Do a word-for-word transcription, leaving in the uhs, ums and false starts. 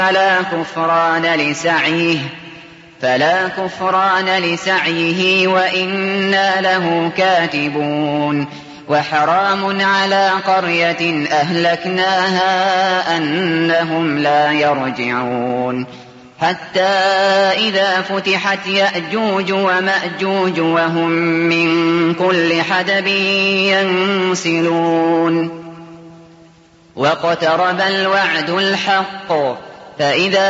فلا كفران لسعيه فلا كفران لسعيه وإنا له كاتبون وحرام على قرية أهلكناها أنهم لا يرجعون حتى إذا فتحت يأجوج ومأجوج وهم من كل حدب ينسلون واقترب الوعد الحق فإذا